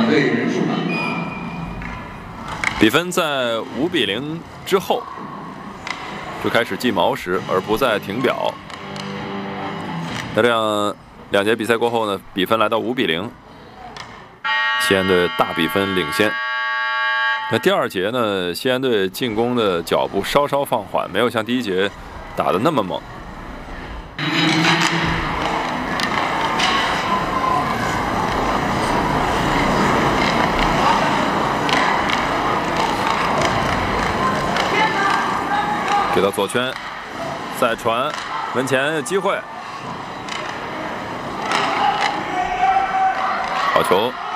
两队人数呢？ 比分在5-0之后就开始计毛时，而不再停表。那这样2节比赛过后呢，比分来到5-0，西安队大比分领先。那第2节呢，西安队进攻的脚步稍稍放缓，没有像第1节打得那么猛。给到左圈，再传，门前有机会，好球。